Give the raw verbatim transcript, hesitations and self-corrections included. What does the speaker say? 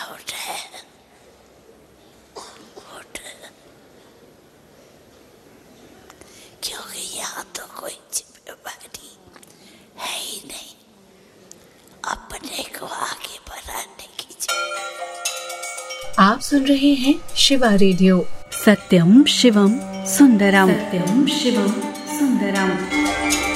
उठ उठ, क्योंकि यहाँ तो कोई जिम्मेवारी है ही नहीं, अपने को आगे बढ़ाने की जिम्मेदारी। आप सुन रहे हैं शिवा रेडियो। सत्यम शिवम सुंदरम, सत्यम शिवम सुंदरम।